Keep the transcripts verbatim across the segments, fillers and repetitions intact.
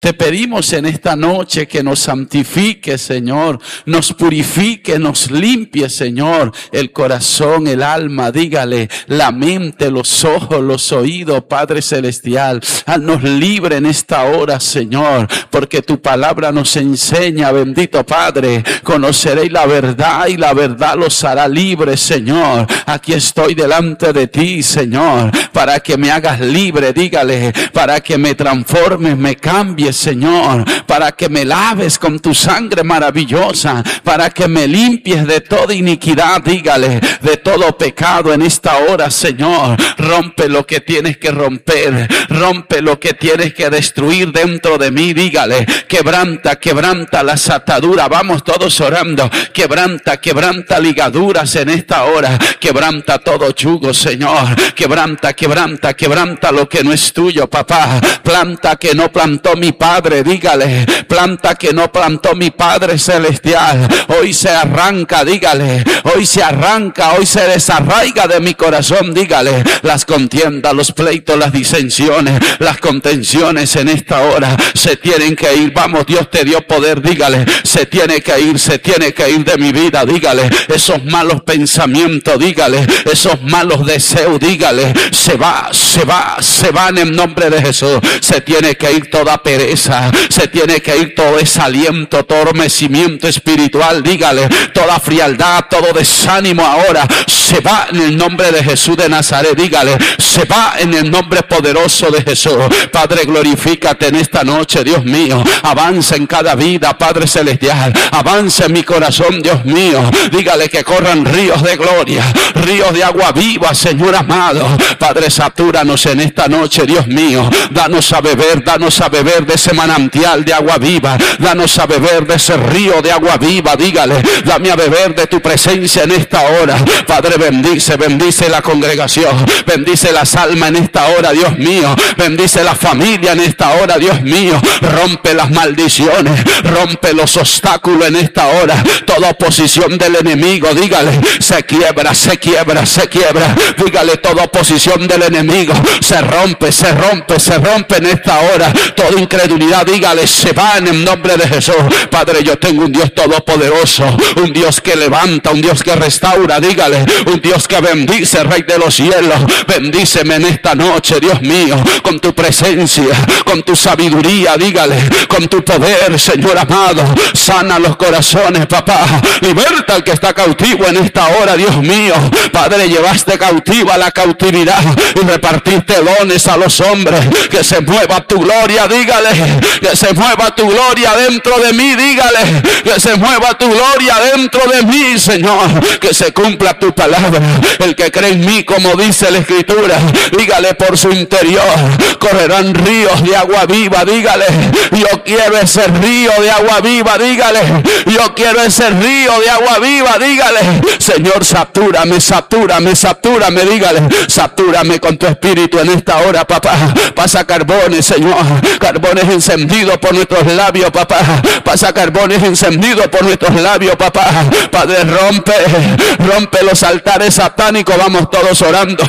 Te pedimos en esta noche que nos santifique, Señor, nos purifique, nos limpie, Señor, el corazón, el alma, dígale, la mente, los ojos, los oídos, Padre Celestial. Haznos libre en esta hora, Señor, porque tu palabra nos enseña, bendito Padre, conoceréis la verdad y la verdad los hará libres, Señor. Aquí estoy delante de ti, Señor, para que me hagas libre, dígale, para que me transformes, me cambies, Señor, para que me laves con tu sangre maravillosa, para que me limpies de toda iniquidad, dígale, de todo pecado en esta hora, Señor. Rompe lo que tienes que romper, rompe lo que tienes que destruir dentro de mí, dígale, quebranta, quebranta las ataduras, vamos todos orando, quebranta, quebranta ligaduras en esta hora, quebranta todo yugo, Señor, quebranta, quebranta, quebranta lo que no es tuyo, papá, planta que no plantó mi Padre, dígale, planta que no plantó mi Padre Celestial, hoy se arranca, dígale, hoy se arranca, hoy se desarraiga de mi corazón, dígale, las contiendas, los pleitos, las disensiones, las contenciones en esta hora se tienen que ir, vamos, Dios te dio poder, dígale, se tiene que ir, se tiene que ir de mi vida, dígale, esos malos pensamientos, dígale, esos malos deseos, dígale, se va, se va, se van en nombre de Jesús, se tiene que ir toda pereza, se tiene que ir todo desaliento, todo adormecimiento espiritual, dígale, toda frialdad, todo desánimo ahora, se va en el nombre de Jesús de Nazaret, dígale, se va en el nombre poderoso de Jesús. Padre, glorifícate en esta noche, Dios mío, avanza en cada vida, Padre Celestial, avanza en mi corazón, Dios mío, dígale que corran ríos de gloria, ríos de agua viva, Señor amado. Padre, satúranos en esta noche, Dios mío, danos a beber, danos a beber de ese manantial de agua viva, danos a beber de ese río de agua viva, dígale, dame a beber de tu presencia en esta hora. Padre, bendice, bendice la congregación, bendice las almas en esta hora, Dios mío, bendice la familia en esta hora, Dios mío, rompe las maldiciones, rompe los obstáculos en esta hora, toda oposición del enemigo, dígale, se quiebra, se quiebra, se quiebra, dígale, toda oposición del enemigo, se rompe, se rompe, se rompe en esta hora, toda incredulidad, dígale, se va en el nombre de Jesús. Padre, yo tengo un Dios todopoderoso, un Dios que levanta, un Dios que restaura, dígale, un Dios que bendice, Rey de los cielos, bendíceme en esta noche, Dios mío, con tu presencia, con tu sabiduría, dígale, con tu poder, Señor amado, sana los corazones, papá, liberta al que está cautivo en esta hora, Dios mío. Padre, llevaste cautiva la cautividad y repartiste dones a los hombres, que se mueva tu gloria, dígale, que se mueva tu gloria dentro de mí, dígale, que se mueva tu gloria dentro de mí, Señor, que se cumpla tu palabra. El que cree en mí, como dice la Escritura, dígale, por su interior correrán ríos de agua viva, dígale, yo quiero ese río de agua viva, dígale, yo quiero ese río de agua viva, dígale, Señor, satúrame, satúrame, satúrame, dígale, satúrame con tu espíritu en esta hora, papá. Pasa carbones, Señor, carbones encendidos por nuestros labios, papá. Pasa carbones encendidos por nuestros labios, papá. Padre, rompe, rompe los altares satánicos, vamos todos orando.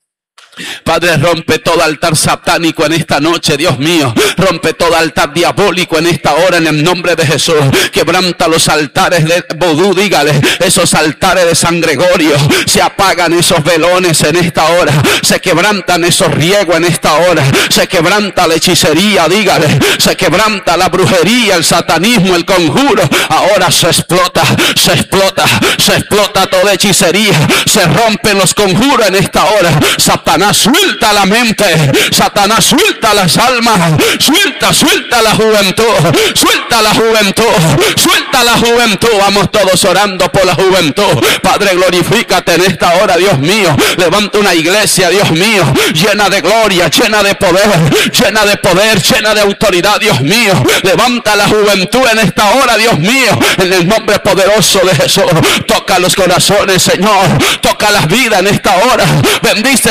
Padre, rompe todo altar satánico en esta noche, Dios mío. Rompe todo altar diabólico en esta hora en el nombre de Jesús. Quebranta los altares de vodú, dígale, esos altares de San Gregorio. Se apagan esos velones en esta hora. Se quebrantan esos riegos en esta hora. Se quebranta la hechicería, dígale. Se quebranta la brujería, el satanismo, el conjuro. Ahora se explota, se explota, se explota toda hechicería. Se rompen los conjuros en esta hora. Satanás, suelta la mente, Satanás, suelta las almas, suelta, suelta la juventud, suelta la juventud, suelta la juventud. Vamos todos orando por la juventud. Padre, glorifícate en esta hora, Dios mío. Levanta una iglesia, Dios mío, llena de gloria, llena de poder, llena de poder, llena de autoridad, Dios mío. Levanta la juventud en esta hora, Dios mío, en el nombre poderoso de Jesús. Toca los corazones, Señor, toca las vidas en esta hora. Bendice los matrimonios,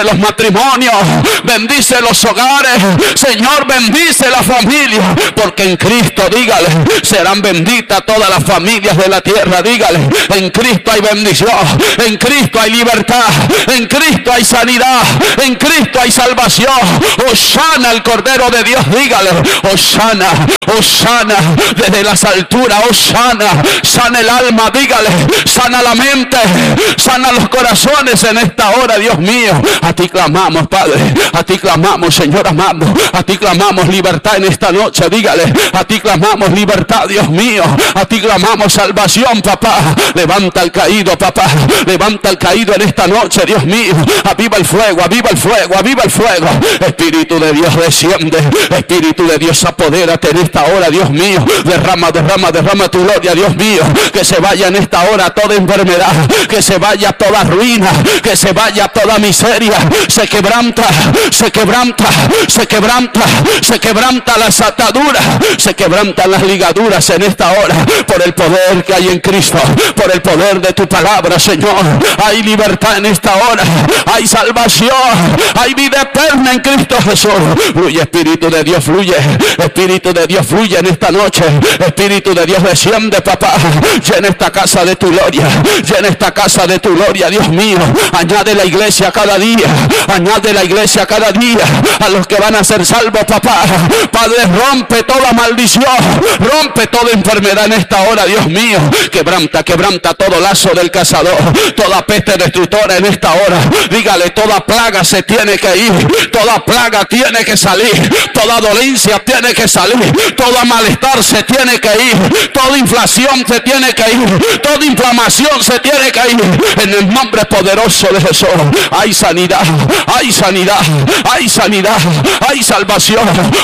matrimonio, bendice los hogares. Señor, bendice la familia, porque en Cristo, dígale, serán benditas todas las familias de la tierra. Dígale, en Cristo hay bendición, en Cristo hay libertad, en Cristo hay sanidad, en Cristo hay salvación. Hosana al Cordero de Dios. Dígale, Hosana, Hosana desde las alturas. Hosana, sana el alma. Dígale, sana la mente, sana los corazones en esta hora. Dios mío, a ti clamamos, Padre, a ti clamamos, Señor amado, a ti clamamos libertad en esta noche. Dígale, a ti clamamos libertad, Dios mío, a ti clamamos salvación, papá. Levanta al caído, papá, levanta al caído en esta noche, Dios mío. Aviva el fuego, aviva el fuego, aviva el fuego. Espíritu de Dios desciende, Espíritu de Dios apodérate en esta hora, Dios mío. Derrama, derrama, derrama tu gloria, Dios mío. Que se vaya en esta hora toda enfermedad, que se vaya toda ruina, que se vaya toda miseria. Se quebranta, se quebranta, se quebranta, se quebranta las ataduras, se quebrantan las ligaduras en esta hora, por el poder que hay en Cristo, por el poder de tu palabra, Señor. Hay libertad en esta hora, hay salvación, hay vida eterna en Cristo Jesús. Fluye, Espíritu de Dios, fluye, Espíritu de Dios, fluye en esta noche. Espíritu de Dios, desciende, papá. Llena esta casa de tu gloria, llena esta casa de tu gloria, Dios mío. Añade la iglesia cada día, añade la iglesia cada día a los que van a ser salvos, papá. Padre, rompe toda maldición, rompe toda enfermedad en esta hora, Dios mío. Quebranta, quebranta todo lazo del cazador, toda peste destructora en esta hora. Dígale, toda plaga se tiene que ir, toda plaga tiene que salir, toda dolencia tiene que salir, toda malestar se tiene que ir, toda inflación se tiene que ir, toda inflamación se tiene que ir, en el nombre poderoso de Jesús. Hay sanidad, hay sanidad, hay sanidad, hay salvación.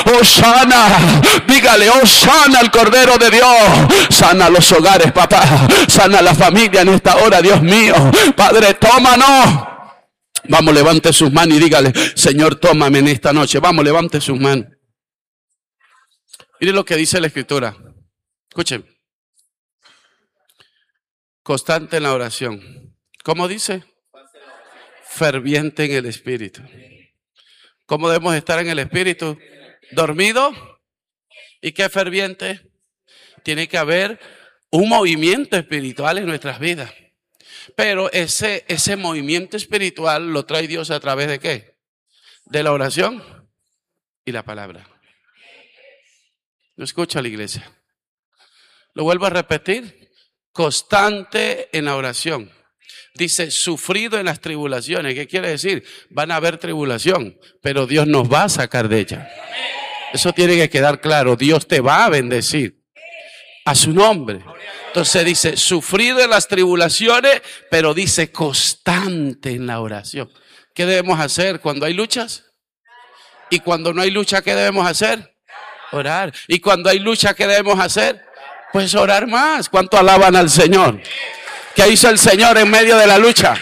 Hosana, dígale, Hosana al Cordero de Dios. Sana los hogares, papá, sana la familia en esta hora, Dios mío. Padre, tómanos. Vamos, levante sus manos y dígale, Señor, tómame en esta noche. Vamos, levante sus manos. Mire lo que dice la Escritura. Escuchen. Constante en la oración. ¿Cómo dice? Ferviente en el Espíritu. ¿Cómo debemos estar en el Espíritu? ¿Dormido? ¿Y qué ferviente? Tiene que haber un movimiento espiritual en nuestras vidas. Pero ese, ese movimiento espiritual lo trae Dios a través de ¿qué? De la oración y la palabra. ¿No escucha la iglesia? Lo vuelvo a repetir. Constante en la oración. Dice, sufrido en las tribulaciones. ¿Qué quiere decir? Van a haber tribulación, pero Dios nos va a sacar de ella. Eso tiene que quedar claro. Dios te va a bendecir. A su nombre. Entonces dice, sufrido en las tribulaciones, pero dice constante en la oración. ¿Qué debemos hacer cuando hay luchas? Y cuando no hay lucha, ¿qué debemos hacer? Orar. Y cuando hay lucha, ¿qué debemos hacer? Pues orar más. ¿Cuánto alaban al Señor? ¿Qué hizo el Señor en medio de la lucha?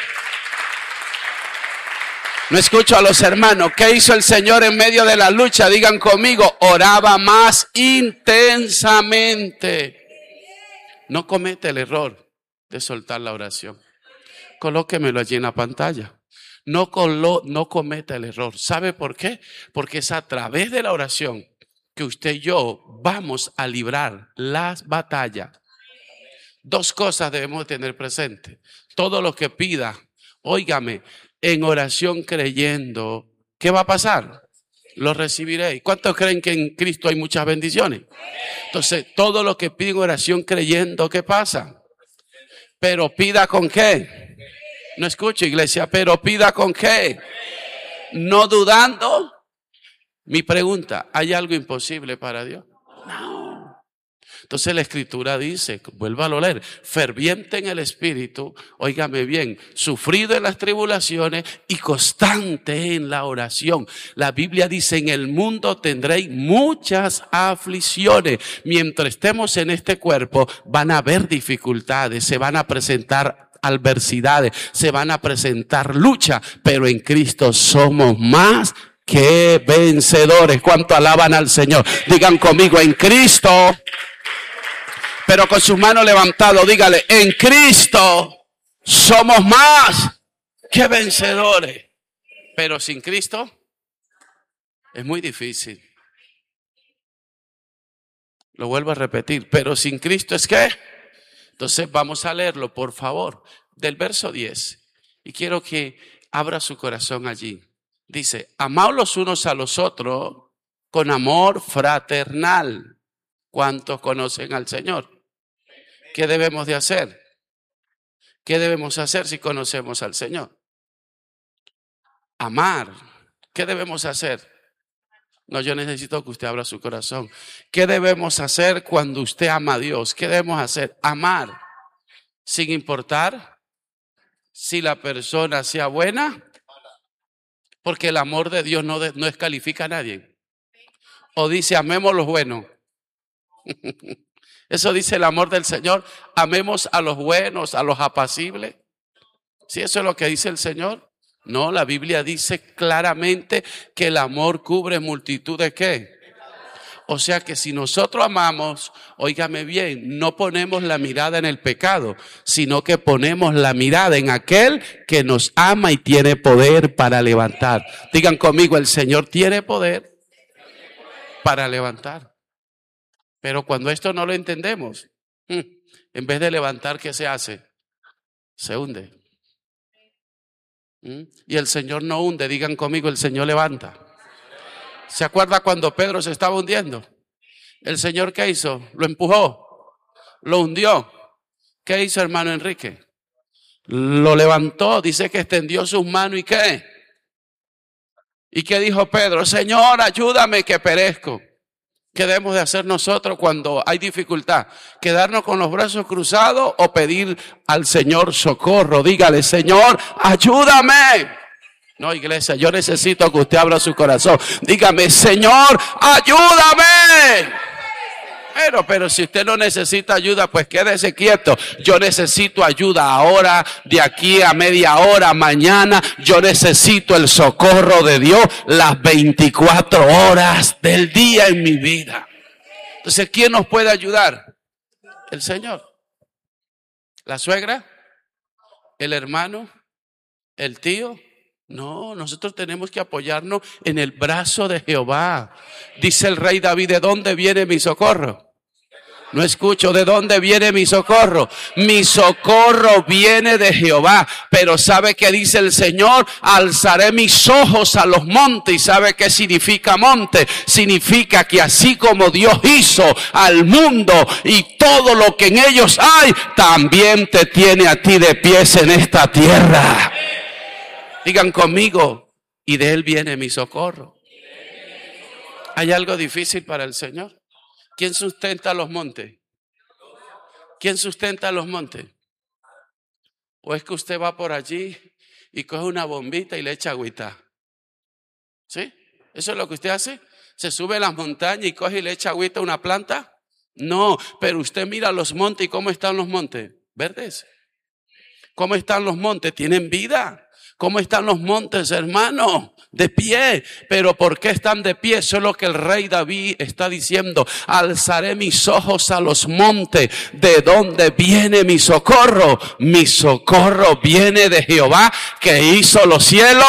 No escucho a los hermanos. ¿Qué hizo el Señor en medio de la lucha? Digan conmigo, oraba más intensamente. No comete el error de soltar la oración. Colóquemelo allí en la pantalla. No, colo, no cometa el error. ¿Sabe por qué? Porque es a través de la oración que usted y yo vamos a librar las batallas. Dos cosas debemos tener presente. Todo lo que pida, óigame, en oración creyendo, ¿qué va a pasar? Lo recibiréis. ¿Cuántos creen que en Cristo hay muchas bendiciones? Entonces, todo lo que pide en oración creyendo, ¿qué pasa? Pero pida con qué. No escucho, iglesia, pero pida con qué. No dudando. Mi pregunta, ¿hay algo imposible para Dios? No. Entonces la Escritura dice, vuélvalo a leer, ferviente en el Espíritu, óigame bien, sufrido en las tribulaciones y constante en la oración. La Biblia dice, en el mundo tendréis muchas aflicciones. Mientras estemos en este cuerpo, van a haber dificultades, se van a presentar adversidades, se van a presentar lucha, pero en Cristo somos más que vencedores. ¿Cuánto alaban al Señor? Digan conmigo, en Cristo. Pero con sus manos levantadas, dígale, en Cristo somos más que vencedores. Pero sin Cristo es muy difícil. Lo vuelvo a repetir, pero sin Cristo es que. Entonces vamos a leerlo, por favor, del verso diez. Y quiero que abra su corazón allí. Dice, amaos los unos a los otros con amor fraternal. ¿Cuántos conocen al Señor? ¿Qué debemos de hacer? ¿Qué debemos hacer si conocemos al Señor? Amar. ¿Qué debemos hacer? No, yo necesito que usted abra su corazón. ¿Qué debemos hacer cuando usted ama a Dios? ¿Qué debemos hacer? Amar, sin importar si la persona sea buena, porque el amor de Dios no, de, no descalifica a nadie. O dice, amemos los buenos. Eso dice el amor del Señor. Amemos a los buenos, a los apacibles. ¿Sí, eso es lo que dice el Señor? No, la Biblia dice claramente que el amor cubre multitud de ¿qué? O sea que si nosotros amamos, óigame bien, no ponemos la mirada en el pecado, sino que ponemos la mirada en aquel que nos ama y tiene poder para levantar. Digan conmigo, el Señor tiene poder para levantar. Pero cuando esto no lo entendemos, en vez de levantar, ¿qué se hace? Se hunde. Y el Señor no hunde, digan conmigo, el Señor levanta. ¿Se acuerda cuando Pedro se estaba hundiendo? ¿El Señor qué hizo? Lo empujó, lo hundió. ¿Qué hizo, hermano Enrique? Lo levantó, dice que extendió sus manos y ¿qué? ¿Y qué dijo Pedro? Señor, ayúdame que perezco. ¿Qué debemos de hacer nosotros cuando hay dificultad? ¿Quedarnos con los brazos cruzados o pedir al Señor socorro? Dígale, Señor, ayúdame. No, iglesia, yo necesito que usted abra su corazón. Dígame, Señor, ayúdame. Pero, pero si usted no necesita ayuda, pues quédese quieto. Yo necesito ayuda ahora, de aquí a media hora, mañana. Yo necesito el socorro de Dios las veinticuatro horas del día en mi vida. Entonces, ¿quién nos puede ayudar? El Señor. ¿La suegra? ¿El hermano? ¿El tío? No, nosotros tenemos que apoyarnos en el brazo de Jehová. Dice el rey David, ¿de dónde viene mi socorro? No escucho, ¿de dónde viene mi socorro? Mi socorro viene de Jehová. Pero ¿sabe qué dice el Señor? Alzaré mis ojos a los montes. ¿Y sabe qué significa monte? Significa que así como Dios hizo al mundo y todo lo que en ellos hay, también te tiene a ti de pies en esta tierra. Digan conmigo, y de Él viene mi socorro. ¿Hay algo difícil para el Señor? ¿Quién sustenta los montes? ¿Quién sustenta los montes? ¿O es que usted va por allí y coge una bombita y le echa agüita? ¿Sí? ¿Eso es lo que usted hace? ¿Se sube a las montañas y coge y le echa agüita a una planta? No, pero usted mira los montes y ¿cómo están los montes? ¿Verdes? ¿Cómo están los montes? ¿Tienen vida? ¿Cómo están los montes, hermano? De pie. ¿Pero por qué están de pie? Eso es lo que el rey David está diciendo. Alzaré mis ojos a los montes. ¿De dónde viene mi socorro? Mi socorro viene de Jehová, que hizo los cielos.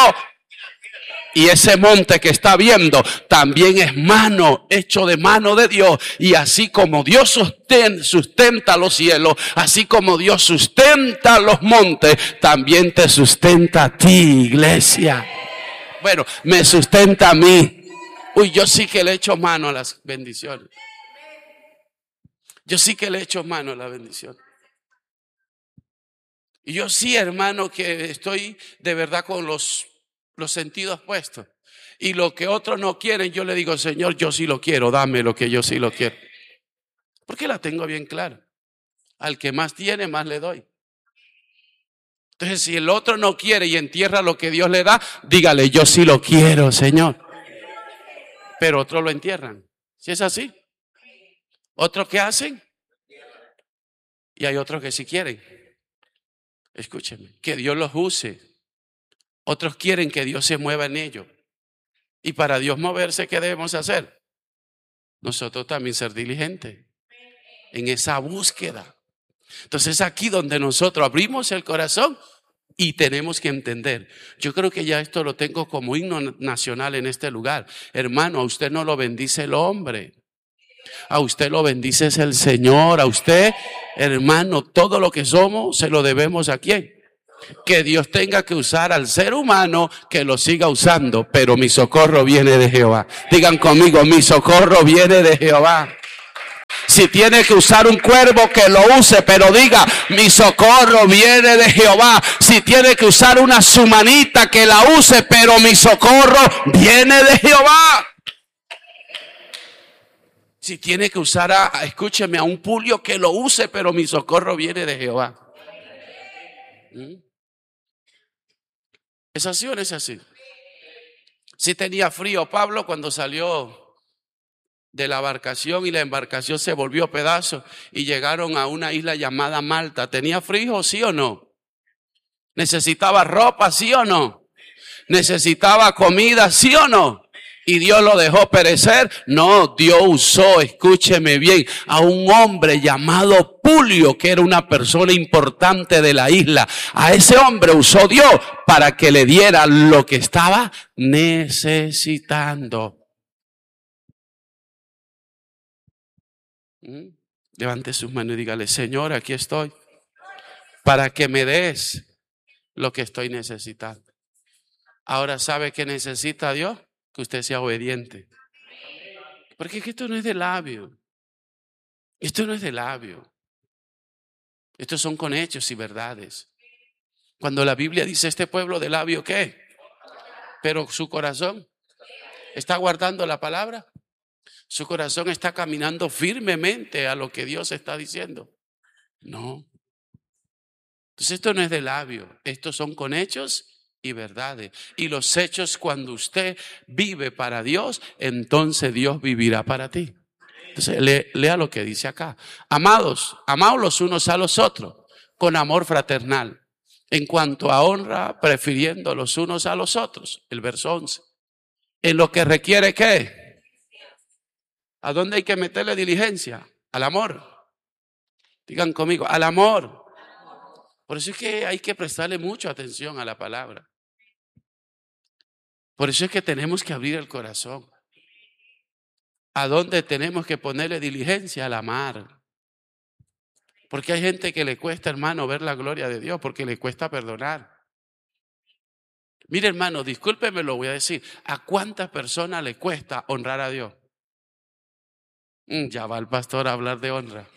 Y ese monte que está viendo también es mano, hecho de mano de Dios. Y así como Dios sustenta los cielos, así como Dios sustenta los montes, también te sustenta a ti, iglesia. Bueno, me sustenta a mí. Uy, yo sí que le echo mano a las bendiciones. Yo sí que le echo mano a la bendición. Y yo sí, hermano, que estoy de verdad con los... los sentidos puestos. Y lo que otros no quieren, yo le digo, Señor, yo sí lo quiero, dame lo que yo sí lo quiero. Porque la tengo bien clara. Al que más tiene, más le doy. Entonces, si el otro no quiere y entierra lo que Dios le da, dígale, yo sí lo quiero, Señor. Pero otros lo entierran. ¿Sí es así? ¿Otros qué hacen? Y hay otros que sí quieren. Escúcheme, que Dios los use. Otros quieren que Dios se mueva en ellos. Y para Dios moverse, ¿qué debemos hacer? Nosotros también ser diligentes en esa búsqueda. Entonces es aquí donde nosotros abrimos el corazón Y tenemos que entender, yo creo que ya esto lo tengo como himno nacional en este lugar. Hermano, a usted no lo bendice el hombre. A usted lo bendice es el Señor. A usted, hermano, todo lo que somos se lo debemos a quién. Que Dios tenga que usar al ser humano, que lo siga usando, pero mi socorro viene de Jehová. Digan conmigo, mi socorro viene de Jehová. Si tiene que usar un cuervo, que lo use, pero diga, mi socorro viene de Jehová. Si tiene que usar una sumanita, que la use, pero mi socorro viene de Jehová. Si tiene que usar, a, escúcheme, a un pulio, que lo use, pero mi socorro viene de Jehová. ¿Mm? ¿Es así o no es así? Si tenía frío Pablo cuando salió de la embarcación y la embarcación se volvió pedazo y llegaron a una isla llamada Malta. ¿Tenía frío, sí o no? ¿Necesitaba ropa, sí o no? ¿Necesitaba comida, sí o no? ¿Y Dios lo dejó perecer? No, Dios usó, escúcheme bien, a un hombre llamado Pulio, que era una persona importante de la isla. A ese hombre usó Dios para que le diera lo que estaba necesitando. ¿Mm? Levante sus manos y dígale, Señor, aquí estoy para que me des lo que estoy necesitando. Ahora, ¿sabe qué necesita Dios? Que usted sea obediente. Porque esto no es de labio. Esto no es de labio. Estos son con hechos y verdades. Cuando la Biblia dice este pueblo de labio, ¿qué? Pero su corazón está guardando la palabra. Su corazón está caminando firmemente a lo que Dios está diciendo. No. Entonces esto no es de labio. Estos son con hechos y verdades. Y los hechos, cuando usted vive para Dios, entonces Dios vivirá para ti. Entonces lea, lea lo que dice acá. Amados, amaos los unos a los otros con amor fraternal. En cuanto a honra, prefiriendo los unos a los otros. El verso once. En lo que requiere, ¿qué? ¿A dónde hay que meterle diligencia? Al amor. Digan conmigo, al amor. Por eso es que hay que prestarle mucha atención a la palabra. Por eso es que tenemos que abrir el corazón. ¿A dónde tenemos que ponerle diligencia? Al amar. Porque hay gente que le cuesta, hermano, ver la gloria de Dios, porque le cuesta perdonar. Mire, hermano, discúlpeme, lo voy a decir. ¿A cuántas personas le cuesta honrar a Dios? Mm, ya va el pastor a hablar de honra.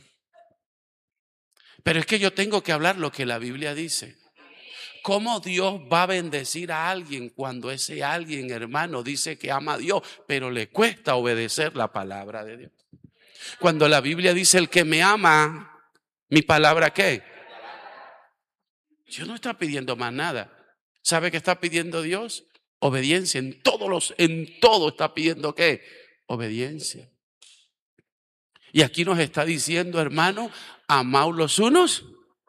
Pero es que yo tengo que hablar lo que la Biblia dice. ¿Cómo Dios va a bendecir a alguien cuando ese alguien, hermano, dice que ama a Dios, pero le cuesta obedecer la palabra de Dios? Cuando la Biblia dice, el que me ama, ¿mi palabra qué? Dios no está pidiendo más nada. ¿Sabe qué está pidiendo Dios? Obediencia. En todos los, en todo está pidiendo ¿qué? Obediencia. Y aquí nos está diciendo, hermano, amaos los unos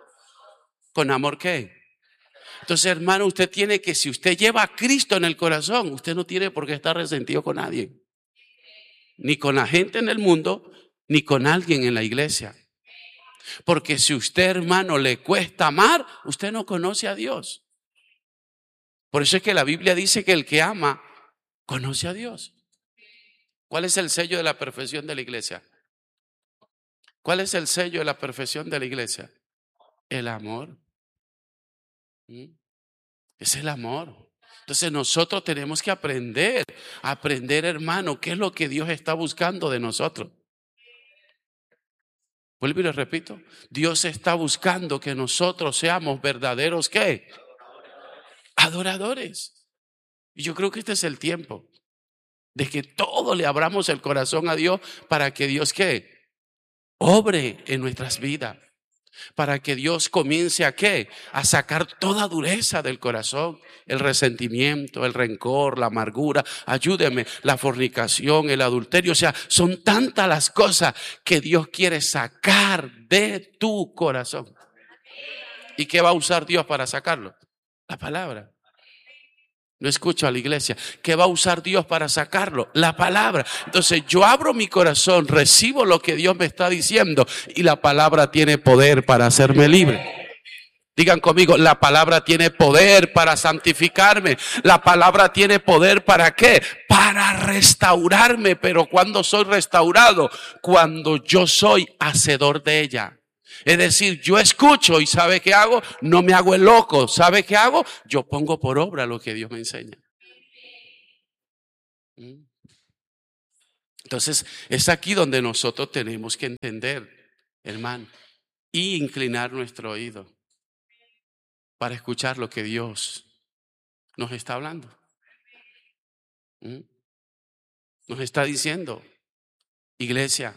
con amor ¿qué? Entonces, hermano, usted tiene que, si usted lleva a Cristo en el corazón, usted no tiene por qué estar resentido con nadie. Ni con la gente en el mundo, ni con alguien en la iglesia. Porque si usted, hermano, le cuesta amar, usted no conoce a Dios. Por eso es que la Biblia dice que el que ama, conoce a Dios. ¿Cuál es el sello de la perfección de la iglesia? ¿Cuál es el sello de la perfección de la iglesia? El amor. ¿Mm? Es el amor. Entonces nosotros tenemos que aprender, aprender, hermano, qué es lo que Dios está buscando de nosotros. Vuelvo y les repito, Dios está buscando que nosotros seamos verdaderos, ¿qué? Adoradores. Y yo creo que este es el tiempo de que todos le abramos el corazón a Dios para que Dios, ¿qué? Obre en nuestras vidas. Para que Dios comience a ¿qué? A sacar toda dureza del corazón, el resentimiento, el rencor, la amargura, ayúdeme, la fornicación, el adulterio. O sea, son tantas las cosas que Dios quiere sacar de tu corazón. ¿Y qué va a usar Dios para sacarlo? La palabra. No escucho a la iglesia. ¿Qué va a usar Dios para sacarlo? La palabra. Entonces yo abro mi corazón, recibo lo que Dios me está diciendo y la palabra tiene poder para hacerme libre. Digan conmigo, la palabra tiene poder para santificarme. La palabra tiene poder ¿para qué? Para restaurarme. Pero ¿cuándo soy restaurado? Cuando yo soy hacedor de ella. Es decir, yo escucho y ¿sabe qué hago? No me hago el loco. ¿Sabe qué hago? Yo pongo por obra lo que Dios me enseña. Entonces, es aquí donde nosotros tenemos que entender, hermano, y inclinar nuestro oído para escuchar lo que Dios nos está hablando. ¿Mm? Nos está diciendo, iglesia,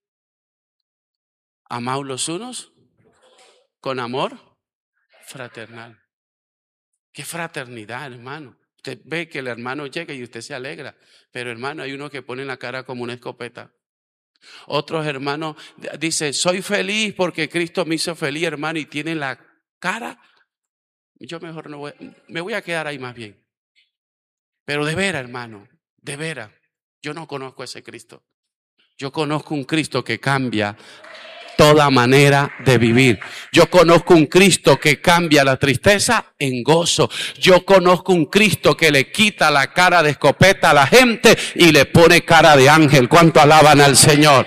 amaos los unos con amor fraternal. ¿Qué fraternidad, hermano? Usted ve que el hermano llega y usted se alegra, pero hermano, hay uno que pone la cara como una escopeta. Otros hermanos dicen, soy feliz porque Cristo me hizo feliz, hermano, y tiene la cara. Yo mejor no voy, me voy a quedar ahí más bien. Pero de veras, hermano, de veras, yo no conozco a ese Cristo. Yo conozco un Cristo que cambia toda manera de vivir. Yo conozco un Cristo que cambia la tristeza en gozo. Yo conozco un Cristo que le quita la cara de escopeta a la gente y le pone cara de ángel. ¿Cuánto alaban al Señor?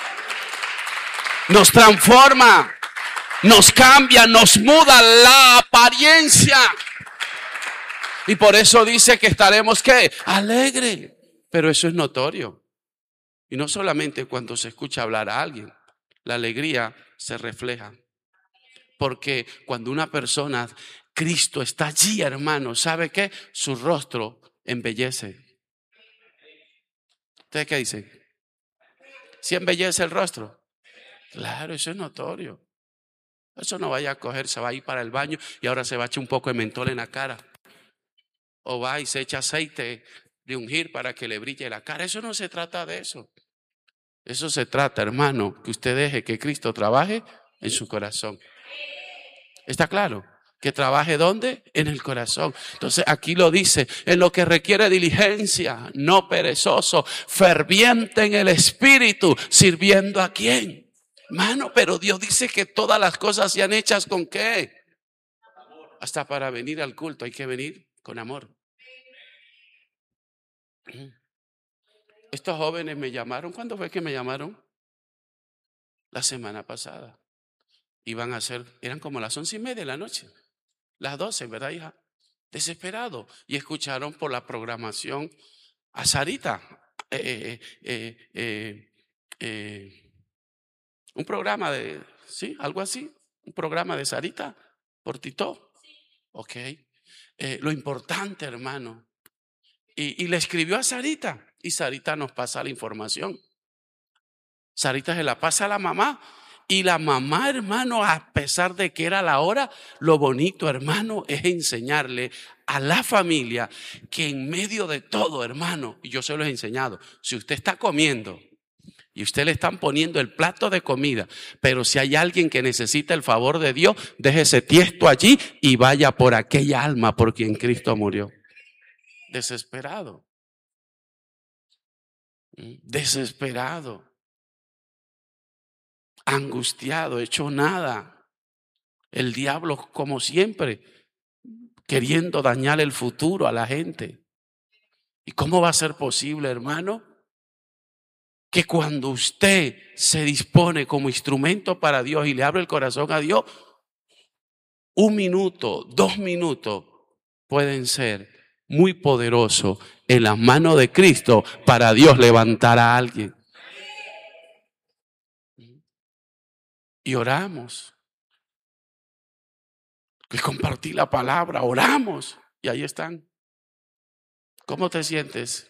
Nos transforma, nos cambia, nos muda la apariencia. Y por eso dice que estaremos, ¿qué? Alegre. Pero eso es notorio. Y no solamente cuando se escucha hablar a alguien. La alegría se refleja. Porque cuando una persona, Cristo está allí, hermano, ¿sabe qué? Su rostro embellece. ¿Ustedes qué dicen? ¿Sí embellece el rostro? Claro, eso es notorio. Eso no vaya a coger, se va a ir para el baño y ahora se va a echar un poco de mentol en la cara. O va y se echa aceite de ungir para que le brille la cara. Eso no se trata de eso. Eso se trata, hermano, que usted deje que Cristo trabaje en su corazón. ¿Está claro? Que trabaje ¿dónde? En el corazón. Entonces aquí lo dice, en lo que requiere diligencia, no perezoso, ferviente en el espíritu, sirviendo ¿a quién? Hermano, pero Dios dice que todas las cosas sean hechas ¿con qué? Hasta para venir al culto hay que venir con amor. Estos jóvenes me llamaron. ¿Cuándo fue que me llamaron? La semana pasada. Iban a ser, eran como las once y media de la noche. Las doce, ¿verdad, hija? Desesperado. Y escucharon por la programación a Sarita. Eh, eh, eh, eh, eh, un programa de, ¿sí? Algo así. Un programa de Sarita por Tito. Ok. Eh, lo importante, hermano. Y, y le escribió a Sarita. Y Sarita nos pasa la información. Sarita se la pasa a la mamá. Y la mamá, hermano, a pesar de que era la hora, lo bonito, hermano, es enseñarle a la familia que en medio de todo, hermano, y yo se lo he enseñado, si usted está comiendo y usted le están poniendo el plato de comida, pero si hay alguien que necesita el favor de Dios, déjese tiesto allí y vaya por aquella alma por quien Cristo murió. Desesperado. Desesperado. Angustiado, hecho nada. El diablo, como siempre, queriendo dañar el futuro a la gente. ¿Y cómo va a ser posible, hermano? Que cuando usted se dispone como instrumento para Dios y le abre el corazón a Dios, un minuto, dos minutos pueden ser muy poderosos en las manos de Cristo para Dios levantar a alguien. Y oramos. Y compartí la palabra, oramos. Y ahí están. ¿Cómo te sientes?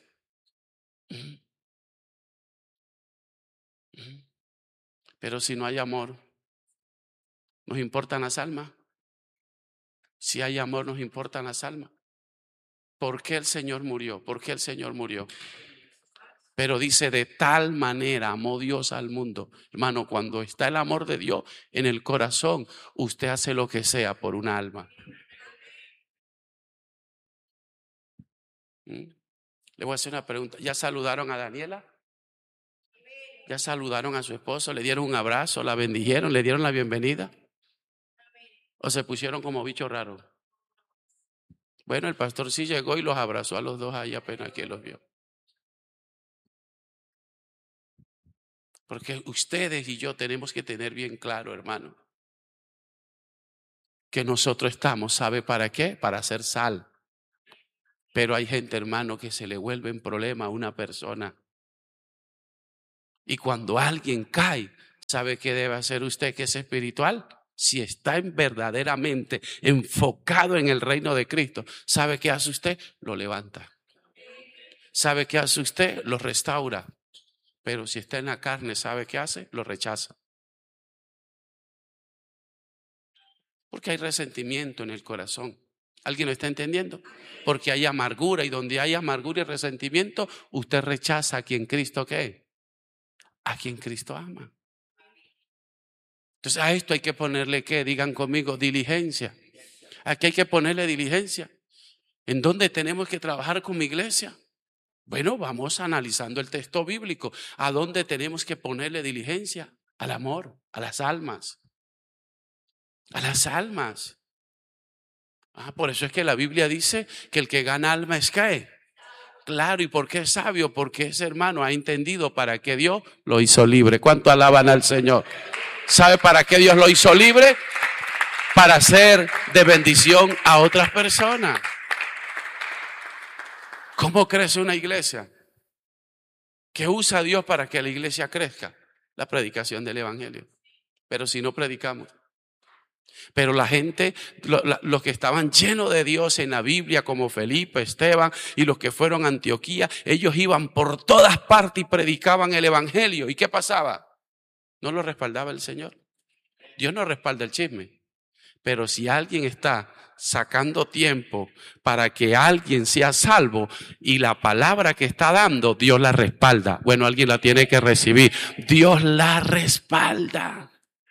Pero si no hay amor, ¿nos importan las almas? Si hay amor, ¿nos importan las almas? ¿Por qué el Señor murió? ¿Por qué el Señor murió? Pero dice, de tal manera amó Dios al mundo. Hermano, cuando está el amor de Dios en el corazón, usted hace lo que sea por una alma. ¿Mm? Le voy a hacer una pregunta. ¿Ya saludaron a Daniela? ¿Ya saludaron a su esposo? ¿Le dieron un abrazo? ¿La bendijeron? ¿Le dieron la bienvenida? ¿O se pusieron como bichos raros? Bueno, el pastor sí llegó y los abrazó a los dos ahí apenas que los vio. Porque ustedes y yo tenemos que tener bien claro, hermano, que nosotros estamos, ¿sabe para qué? Para hacer sal. Pero hay gente, hermano, que se le vuelve en problema a una persona. Y cuando alguien cae, ¿sabe qué debe hacer usted que es espiritual? Si está en verdaderamente enfocado en el reino de Cristo, ¿sabe qué hace usted? Lo levanta. ¿Sabe qué hace usted? Lo restaura. Pero si está en la carne, ¿sabe qué hace? Lo rechaza. Porque hay resentimiento en el corazón. ¿Alguien lo está entendiendo? Porque hay amargura, y donde hay amargura y resentimiento, usted rechaza a quien Cristo ¿qué? A quien Cristo ama. Entonces a esto hay que ponerle ¿qué? Digan conmigo, diligencia. Aquí hay que ponerle diligencia. ¿En dónde tenemos que trabajar como iglesia? Bueno, vamos analizando el texto bíblico. ¿A dónde tenemos que ponerle diligencia? Al amor, a las almas. A las almas. Ah, por eso es que la Biblia dice que el que gana alma es ¿qué? Claro, ¿y por qué es sabio? Porque ese hermano ha entendido para qué Dios lo hizo libre. ¿Cuánto alaban al Señor? ¿Sabe para qué Dios lo hizo libre? Para ser de bendición a otras personas. ¿Cómo crece una iglesia? ¿Qué usa Dios para que la iglesia crezca? La predicación del evangelio. Pero si no predicamos. Pero la gente, los que estaban llenos de Dios en la Biblia, como Felipe, Esteban y los que fueron a Antioquía, ellos iban por todas partes y predicaban el evangelio. ¿Y qué pasaba? No lo respaldaba el Señor. Dios no respalda el chisme. Pero si alguien está sacando tiempo para que alguien sea salvo y la palabra que está dando, Dios la respalda. Bueno, alguien la tiene que recibir. Dios la respalda.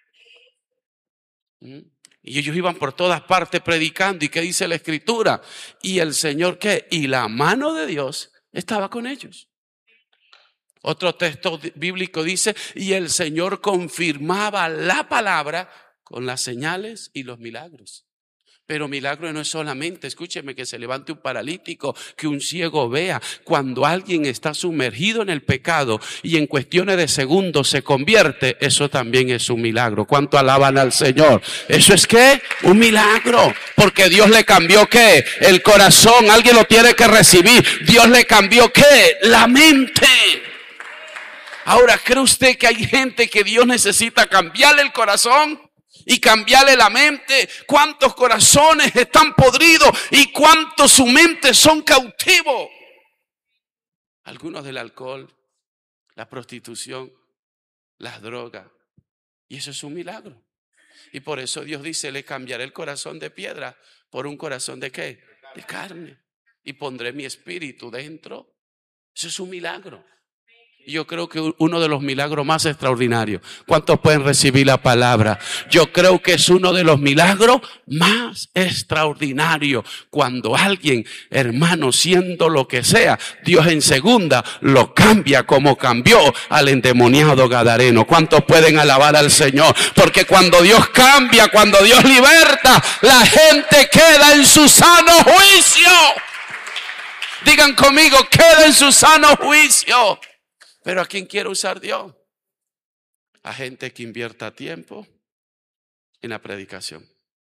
¿Mm? Y ellos iban por todas partes predicando. ¿Y qué dice la Escritura? Y el Señor, ¿qué? Y la mano de Dios estaba con ellos. Otro texto bíblico dice, y el Señor confirmaba la palabra con las señales y los milagros. Pero milagro no es solamente, escúcheme, que se levante un paralítico, que un ciego vea. Cuando alguien está sumergido en el pecado y en cuestiones de segundos se convierte, eso también es un milagro. ¿Cuánto alaban al Señor? ¿Eso es qué? Un milagro. Porque Dios le cambió ¿qué? El corazón. Alguien lo tiene que recibir. Dios le cambió ¿qué? La mente. Ahora, ¿cree usted que hay gente que Dios necesita cambiarle el corazón y cambiarle la mente? ¿Cuántos corazones están podridos y cuántos su mente son cautivos? Algunos del alcohol, la prostitución, las drogas. Y eso es un milagro. Y por eso Dios dice, le cambiaré el corazón de piedra por un corazón de ¿qué? De carne. Y pondré mi espíritu dentro. Eso es un milagro. Yo creo que uno de los milagros más extraordinarios. ¿Cuántos pueden recibir la palabra? Yo creo que es uno de los milagros más extraordinarios. Cuando alguien, hermano, siendo lo que sea, Dios en segunda lo cambia como cambió al endemoniado gadareno. ¿Cuántos pueden alabar al Señor? Porque cuando Dios cambia, cuando Dios liberta, la gente queda en su sano juicio. Digan conmigo, queda en su sano juicio. Pero ¿a quién quiere usar Dios? A gente que invierta tiempo en la predicación.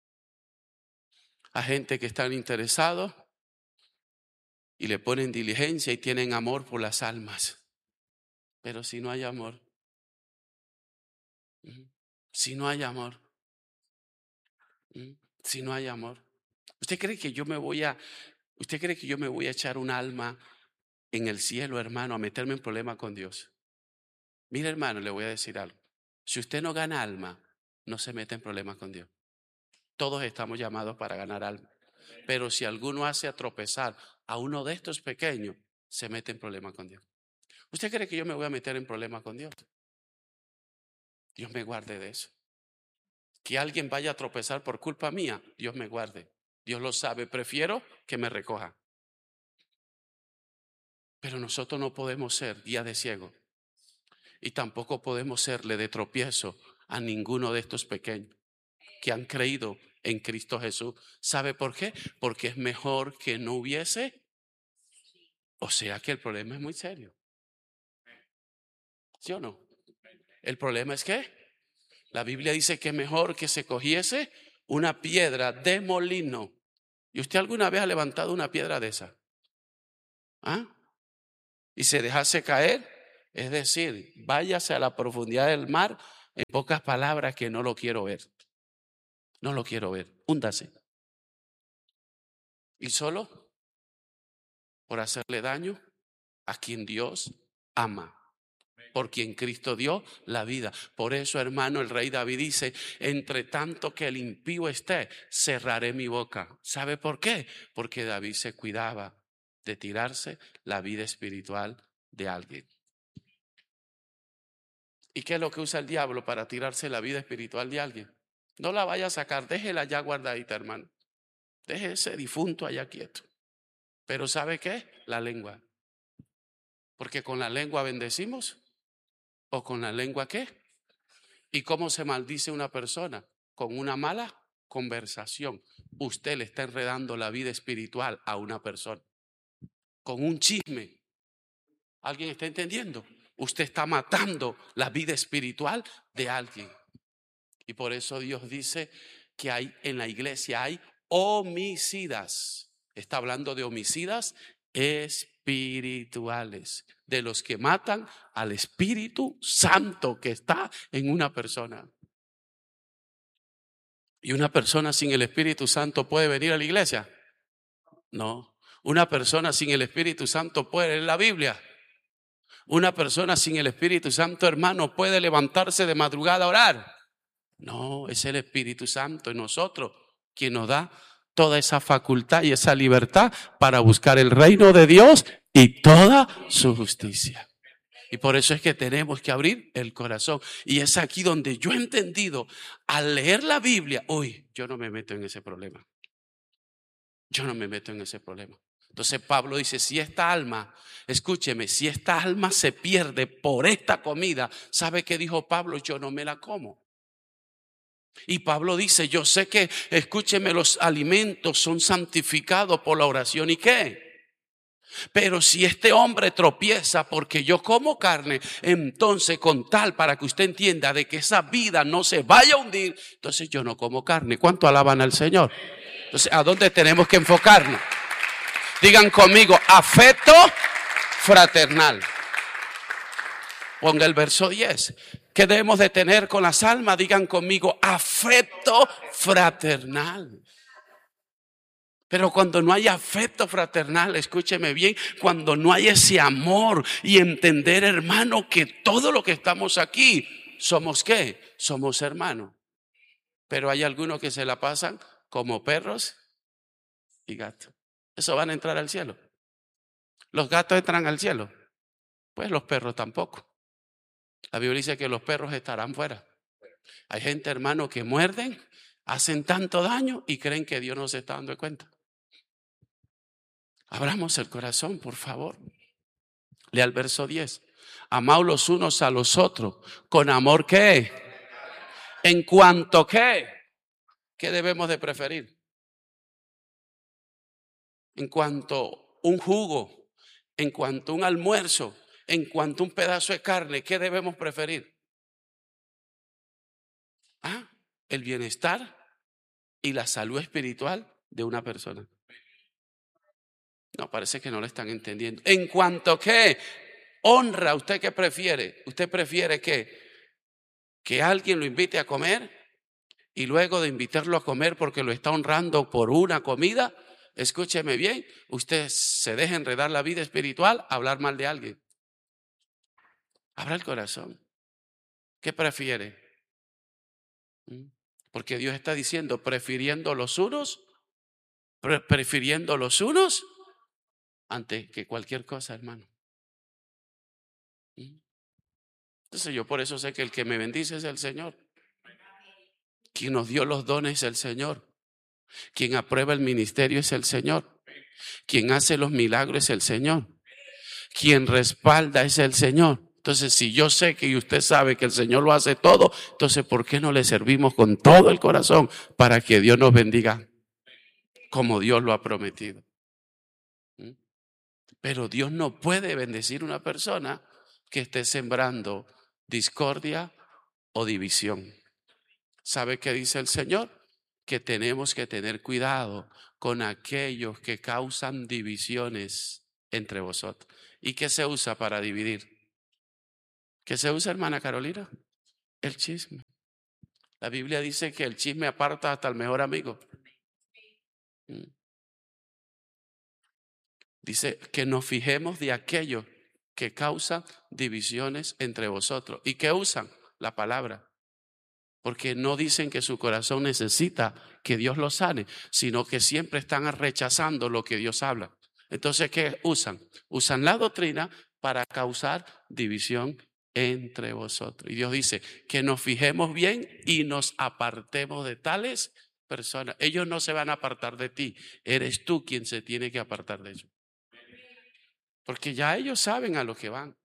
A gente que están interesados y le ponen diligencia y tienen amor por las almas. Pero si no hay amor, si no hay amor, si no hay amor, ¿usted cree que yo me voy a, usted cree que yo me voy a echar un alma en el cielo, hermano, a meterme en problema con Dios? Mire, hermano, le voy a decir algo. Si usted no gana alma, no se mete en problemas con Dios. Todos estamos llamados para ganar alma. Pero si alguno hace a tropezar a uno de estos pequeños, se mete en problemas con Dios. ¿Usted cree que yo me voy a meter en problemas con Dios? Dios me guarde de eso. Que alguien vaya a tropezar por culpa mía, Dios me guarde. Dios lo sabe, prefiero que me recoja. Pero nosotros no podemos ser guía de ciego. Y tampoco podemos serle de tropiezo a ninguno de estos pequeños que han creído en Cristo Jesús. ¿Sabe por qué? Porque es mejor que no hubiese. O sea que el problema es muy serio. ¿Sí o no? El problema es que la Biblia dice que es mejor que se cogiese una piedra de molino. ¿Y usted alguna vez ha levantado una piedra de esa? ¿Ah? Y se dejase caer. Es decir, váyase a la profundidad del mar, en pocas palabras, que no lo quiero ver. No lo quiero ver. Húndase. Y solo por hacerle daño a quien Dios ama, por quien Cristo dio la vida. Por eso, hermano, el rey David dice, entre tanto que el impío esté, cerraré mi boca. ¿Sabe por qué? Porque David se cuidaba de tirarse la vida espiritual de alguien. ¿Y qué es lo que usa el diablo para tirarse la vida espiritual de alguien? No la vaya a sacar, déjela ya guardadita, hermano. Deje ese difunto allá quieto. Pero ¿sabe qué? La lengua. Porque con la lengua bendecimos. ¿O con la lengua qué? ¿Y cómo se maldice una persona? Con una mala conversación. Usted le está enredando la vida espiritual a una persona. Con un chisme. ¿Alguien está entendiendo? Usted está matando la vida espiritual de alguien. Y por eso Dios dice que hay en la iglesia hay homicidas. Está hablando de homicidas espirituales, de los que matan al Espíritu Santo que está en una persona. ¿Y una persona sin el Espíritu Santo puede venir a la iglesia? No. ¿Una persona sin el Espíritu Santo puede leer la Biblia? ¿Una persona sin el Espíritu Santo, hermano, puede levantarse de madrugada a orar? No, es el Espíritu Santo en nosotros quien nos da toda esa facultad y esa libertad para buscar el reino de Dios y toda su justicia. Y por eso es que tenemos que abrir el corazón. Y es aquí donde yo he entendido, al leer la Biblia, uy, yo no me meto en ese problema. Yo no me meto en ese problema. Entonces Pablo dice, si esta alma, escúcheme, si esta alma se pierde por esta comida, ¿sabe qué dijo Pablo? Yo no me la como. Y Pablo dice, yo sé que, escúcheme, los alimentos son santificados por la oración. ¿Y qué? Pero si este hombre tropieza porque yo como carne, entonces con tal para que usted entienda de que esa vida no se vaya a hundir, entonces yo no como carne. ¿Cuánto alaban al Señor? Entonces, ¿a dónde tenemos que enfocarnos? Digan conmigo, afecto fraternal. Ponga el verso diez. ¿Qué debemos de tener con las almas? Digan conmigo, afecto fraternal. Pero cuando no hay afecto fraternal, escúcheme bien, cuando no hay ese amor y entender, hermano, que todo lo que estamos aquí, ¿somos qué? Somos hermanos. Pero hay algunos que se la pasan como perros y gatos. ¿Eso van a entrar al cielo? ¿Los gatos entran al cielo? Pues los perros tampoco. La Biblia dice que los perros estarán fuera. Hay gente, hermano, que muerden, hacen tanto daño y creen que Dios no se está dando cuenta. Abramos el corazón, por favor. Lea el verso diez. Amaos los unos a los otros. ¿Con amor qué? En cuanto qué. ¿Qué debemos de preferir? En cuanto un jugo, en cuanto un almuerzo, en cuanto un pedazo de carne, ¿qué debemos preferir? Ah, el bienestar y la salud espiritual de una persona. No, parece que no lo están entendiendo. En cuanto que honra, ¿usted qué prefiere? ¿Usted prefiere que, que alguien lo invite a comer y luego de invitarlo a comer porque lo está honrando por una comida? Escúcheme bien, usted se deja enredar la vida espiritual a hablar mal de alguien. Abra el corazón. ¿Qué prefiere? Porque Dios está diciendo, prefiriendo los unos, pre- prefiriendo los unos antes que cualquier cosa, hermano. Entonces yo por eso sé que el que me bendice es el Señor. Quien nos dio los dones es el Señor. Quien aprueba el ministerio es el Señor. Quien hace los milagros es el Señor. Quien respalda es el Señor. Entonces, si yo sé que y usted sabe que el Señor lo hace todo, entonces, ¿por qué no le servimos con todo el corazón para que Dios nos bendiga como Dios lo ha prometido? ¿Mm? Pero Dios no puede bendecir a una persona que esté sembrando discordia o división. ¿Sabe qué dice el Señor? Que tenemos que tener cuidado con aquellos que causan divisiones entre vosotros. ¿Y qué se usa para dividir? ¿Qué se usa, hermana Carolina? El chisme. La Biblia dice que el chisme aparta hasta el mejor amigo. ¿Mm? Dice que nos fijemos de aquellos que causan divisiones entre vosotros. ¿Y qué usan? La palabra. Porque no dicen que su corazón necesita que Dios lo sane, sino que siempre están rechazando lo que Dios habla. Entonces, ¿qué usan? Usan la doctrina para causar división entre vosotros. Y Dios dice que nos fijemos bien y nos apartemos de tales personas. Ellos no se van a apartar de ti. Eres tú quien se tiene que apartar de ellos. Porque ya ellos saben a lo que van.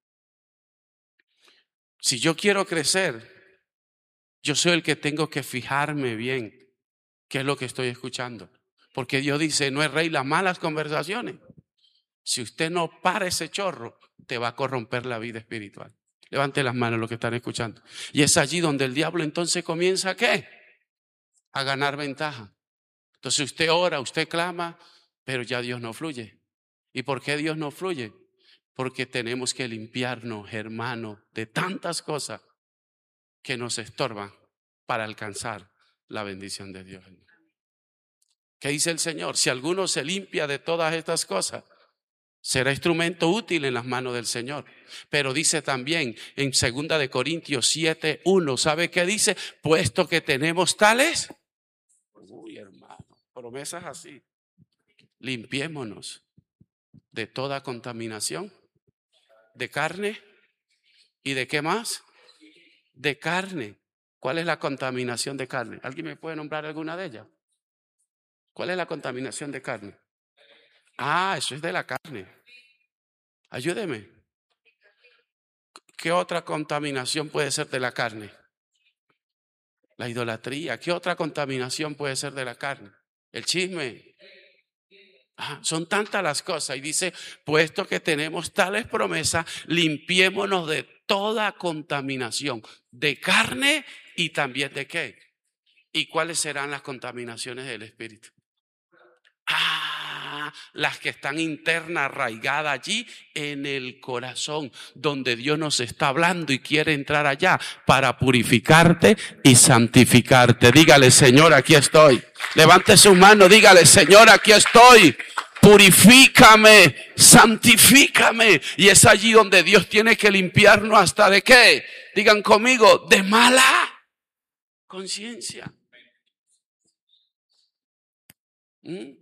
Si yo quiero crecer, yo soy el que tengo que fijarme bien qué es lo que estoy escuchando. Porque Dios dice, no es rey las malas conversaciones. Si usted no para ese chorro, te va a corromper la vida espiritual. Levante las manos los que están escuchando. Y es allí donde el diablo entonces comienza, ¿qué? A ganar ventaja. Entonces usted ora, usted clama, pero ya Dios no fluye. ¿Y por qué Dios no fluye? Porque tenemos que limpiarnos, hermano, de tantas cosas que nos estorban para alcanzar la bendición de Dios. ¿Qué dice el Señor? Si alguno se limpia de todas estas cosas, será instrumento útil en las manos del Señor. Pero dice también en segunda de Corintios siete, uno, ¿sabe qué dice? Puesto que tenemos tales, uy hermano, promesas así, limpiémonos de toda contaminación, de carne y de qué más, de carne. ¿Cuál es la contaminación de carne? ¿Alguien me puede nombrar alguna de ellas? ¿Cuál es la contaminación de carne? Ah, eso es de la carne. Ayúdeme. ¿Qué otra contaminación puede ser de la carne? La idolatría. ¿Qué otra contaminación puede ser de la carne? El chisme. Ah, son tantas las cosas. Y dice, puesto que tenemos tales promesas, limpiémonos de toda contaminación, de carne y también de qué. ¿Y cuáles serán las contaminaciones del espíritu? Ah, las que están internas, arraigadas allí en el corazón, donde Dios nos está hablando y quiere entrar allá para purificarte y santificarte. Dígale, Señor, aquí estoy. Levante su mano, dígale, Señor, aquí estoy. Purifícame, santifícame. Y es allí donde Dios tiene que limpiarnos hasta de qué. Digan conmigo, de mala conciencia. ¿Mm?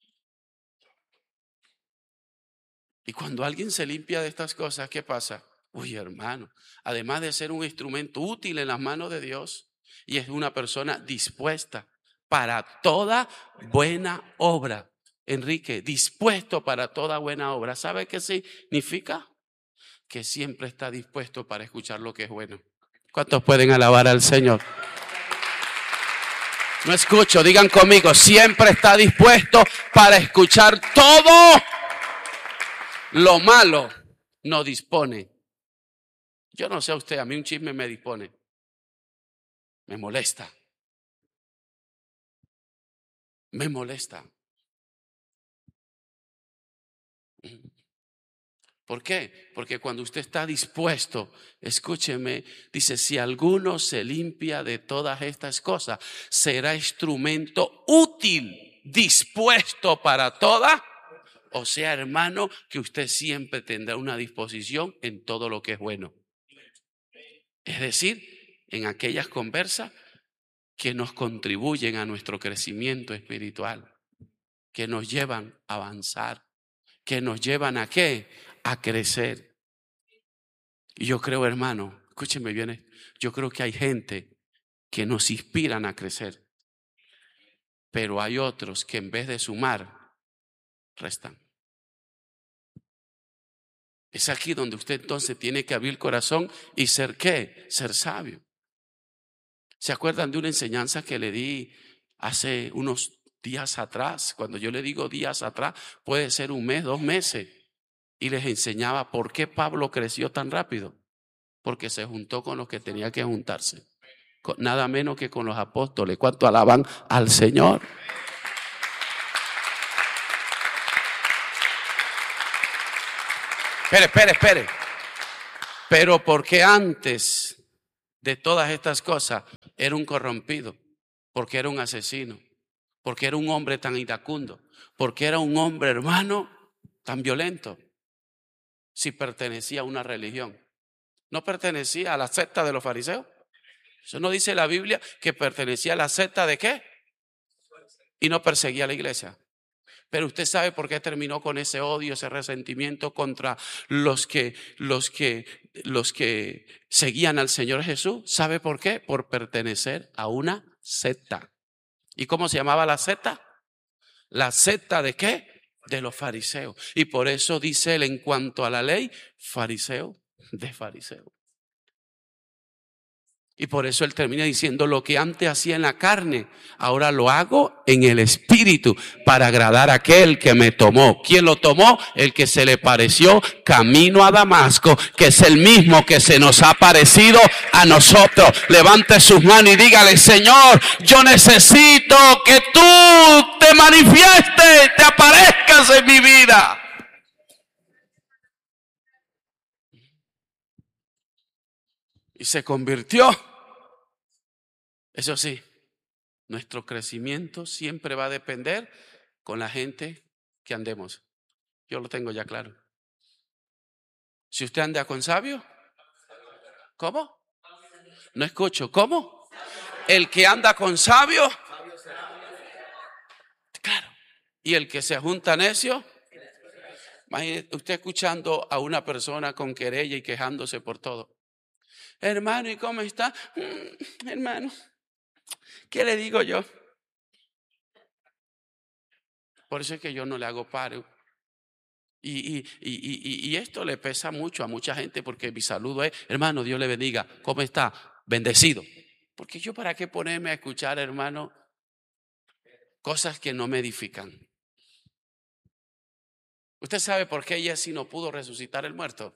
Y cuando alguien se limpia de estas cosas, ¿qué pasa? Uy, hermano, además de ser un instrumento útil en las manos de Dios, y es una persona dispuesta para toda buena obra. Enrique, dispuesto para toda buena obra. ¿Sabe qué significa? Que siempre está dispuesto para escuchar lo que es bueno. ¿Cuántos pueden alabar al Señor? No escucho, digan conmigo, siempre está dispuesto para escuchar todo. Lo malo no dispone. Yo no sé a usted, a mí un chisme me dispone. Me molesta. Me molesta. ¿Por qué? Porque cuando usted está dispuesto, escúcheme, dice, si alguno se limpia de todas estas cosas, será instrumento útil, dispuesto para toda. O sea, hermano, que usted siempre tendrá una disposición en todo lo que es bueno. Es decir, en aquellas conversas que nos contribuyen a nuestro crecimiento espiritual, que nos llevan a avanzar, que nos llevan a qué, a crecer. Y yo creo, hermano, escúcheme bien, yo creo que hay gente que nos inspiran a crecer, pero hay otros que en vez de sumar, restan. Es aquí donde usted entonces tiene que abrir el corazón y ser ¿qué? Ser sabio. ¿Se acuerdan de una enseñanza que le di hace unos días atrás? Cuando yo le digo días atrás, puede ser un mes, dos meses. Y les enseñaba por qué Pablo creció tan rápido. Porque se juntó con los que tenía que juntarse. Con, nada menos que con los apóstoles. ¿Cuánto alaban al Señor? Espere, espere, espere. Pero porque antes de todas estas cosas era un corrompido, porque era un asesino, porque era un hombre tan iracundo, porque era un hombre, hermano, tan violento. Si pertenecía a una religión, no pertenecía a la secta de los fariseos. Eso no dice la Biblia que pertenecía a la secta de qué y no perseguía a la iglesia. Pero usted sabe por qué terminó con ese odio, ese resentimiento contra los que, los que, los que seguían al Señor Jesús. ¿Sabe por qué? Por pertenecer a una secta. ¿Y cómo se llamaba la secta? ¿La secta de qué? De los fariseos. Y por eso dice él en cuanto a la ley, fariseo de fariseo. Y por eso él termina diciendo, lo que antes hacía en la carne, ahora lo hago en el espíritu para agradar a aquel que me tomó. ¿Quién lo tomó? El que se le pareció camino a Damasco, que es el mismo que se nos ha parecido a nosotros. Levante sus manos y dígale, Señor, yo necesito que tú te manifiestes, te aparezcas en mi vida. Y se convirtió. Eso sí, nuestro crecimiento siempre va a depender con la gente que andemos. Yo lo tengo ya claro. Si usted anda con sabio, ¿cómo? No escucho, ¿cómo? El que anda con sabio, claro. Y el que se junta necio, imagínese usted escuchando a una persona con querella y quejándose por todo. Hermano, ¿y cómo está? Mm, hermano, ¿qué le digo yo? Por eso es que yo no le hago paro. Y, y, y, y, y esto le pesa mucho a mucha gente porque mi saludo es, hermano, Dios le bendiga, ¿cómo está? Bendecido. Porque yo para qué ponerme a escuchar, hermano, cosas que no me edifican. ¿Usted sabe por qué Jesse no pudo resucitar el muerto?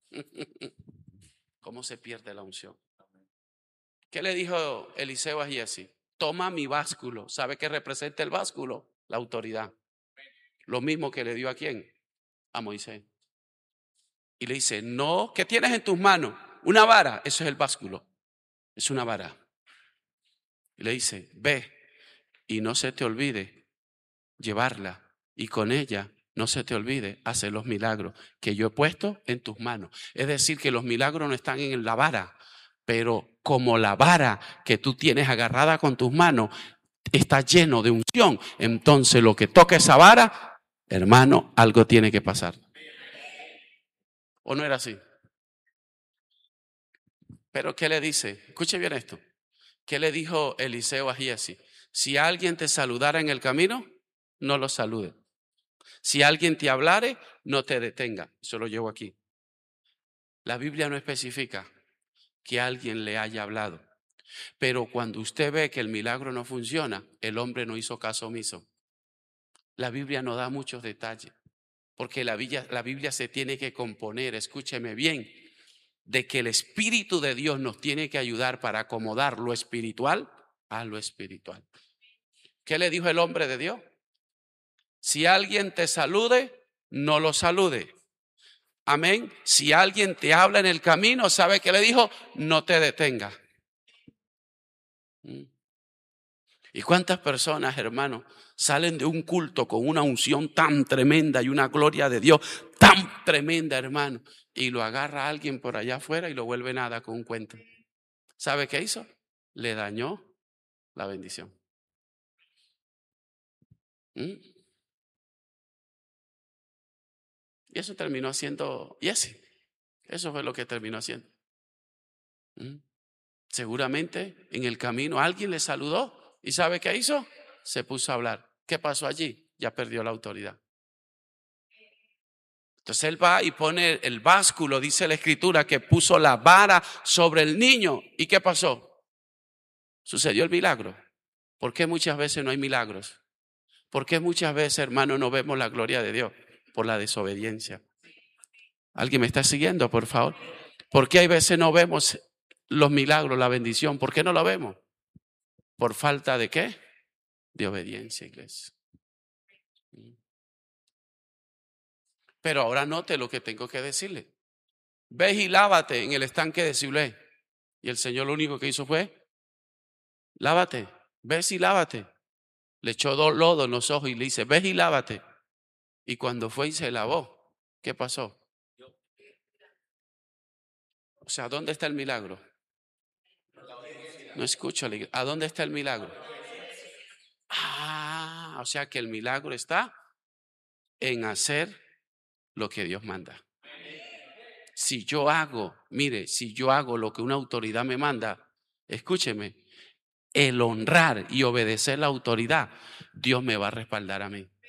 ¿Cómo se pierde la unción? ¿Qué le dijo Eliseo a Jesse? Toma mi básculo. ¿Sabe qué representa el básculo? La autoridad. Lo mismo que le dio a quién? A Moisés. Y le dice, no, ¿qué tienes en tus manos? Una vara, eso es el básculo. Es una vara. Y le dice, ve y no se te olvide llevarla. Y con ella no se te olvide hacer los milagros que yo he puesto en tus manos. Es decir, que los milagros no están en la vara, pero como la vara que tú tienes agarrada con tus manos está lleno de unción, entonces lo que toca esa vara, hermano, algo tiene que pasar. ¿O no era así? Pero ¿qué le dice? Escuche bien esto. ¿Qué le dijo Eliseo a Giesi? Si alguien te saludara en el camino, no lo salude. Si alguien te hablare, no te detenga. Eso lo llevo aquí. La Biblia no especifica que alguien le haya hablado. Pero cuando usted ve que el milagro no funciona, el hombre no hizo caso omiso. La Biblia no da muchos detalles. Porque la Biblia, la Biblia se tiene que componer, escúcheme bien, de que el Espíritu de Dios nos tiene que ayudar para acomodar lo espiritual a lo espiritual. ¿Qué le dijo el hombre de Dios? Si alguien te salude, no lo salude. Amén. Si alguien te habla en el camino, ¿sabe qué le dijo? No te detenga. ¿Y cuántas personas, hermanos, salen de un culto con una unción tan tremenda y una gloria de Dios tan tremenda, hermano, y lo agarra a alguien por allá afuera y lo vuelve nada con un cuento? ¿Sabe qué hizo? Le dañó la bendición. ¿Mm? Y eso terminó haciendo Jesse. Eso fue lo que terminó haciendo. ¿Mm? Seguramente en el camino alguien le saludó y ¿sabe qué hizo? Se puso a hablar. ¿Qué pasó allí? Ya perdió la autoridad. Entonces él va y pone el básculo, dice la escritura, que puso la vara sobre el niño. ¿Y qué pasó? Sucedió el milagro. ¿Por qué muchas veces no hay milagros? ¿Por qué muchas veces, hermano, no vemos la gloria de Dios? Por la desobediencia. ¿Alguien me está siguiendo, por favor? ¿Por qué hay veces no vemos los milagros, la bendición? ¿Por qué no lo vemos? ¿Por falta de qué? De obediencia, iglesia. Pero ahora note lo que tengo que decirle. Ve y lávate en el estanque de Siloé. Y el Señor lo único que hizo fue, lávate, ves y lávate. Le echó lodo en los ojos y le dice, ves y lávate. Y cuando fue y se lavó, ¿qué pasó? O sea, ¿dónde está el milagro? No escucho, ¿a dónde está el milagro? Ah, o sea que el milagro está en hacer lo que Dios manda. Si yo hago, mire, si yo hago lo que una autoridad me manda, escúcheme, el honrar y obedecer la autoridad, Dios me va a respaldar a mí.